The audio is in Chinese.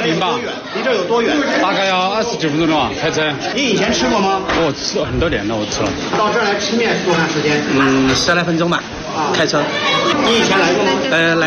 平吧。 离这有多远？ 大概要29分钟了吧，开车。 你以前吃过吗？ 我吃了很多年了，我吃了。 到这儿来吃面多长时间？ 10来分钟吧，开车。 你以前来过吗？ 来